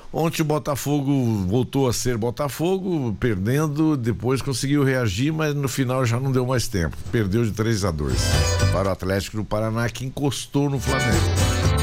Ontem o Botafogo voltou a ser Botafogo, perdendo, depois conseguiu reagir, mas no final já não deu mais tempo. Perdeu de 3-2 para o Atlético do Paraná, que encostou no Flamengo.